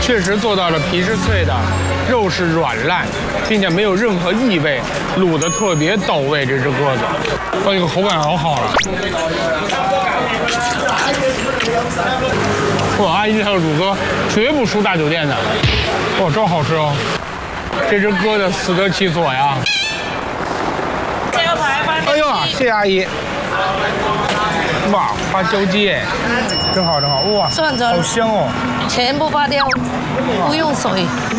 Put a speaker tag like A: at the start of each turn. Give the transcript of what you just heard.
A: 确实做到了皮是脆的，肉是软烂，并且没有任何异味，卤的特别到位。这只鸽子，这个口感好好了。哇，阿姨这套卤鸽绝不输大酒店的，哇，真好吃哦！这只鸽子死得其所呀！哎呦，谢谢阿姨。哇，花椒鸡哎，真好真好，哇，
B: 算着
A: 好香哦！
B: 全部扒掉，不用水。